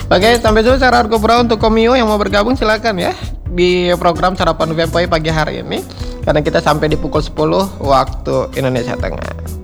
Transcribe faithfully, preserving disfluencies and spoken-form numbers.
Oke, sampai jumpa secara Bro. Untuk Komio yang mau bergabung silakan ya di program sarapan Webboy pagi hari ini, karena kita sampai di pukul sepuluh waktu Indonesia Tengah.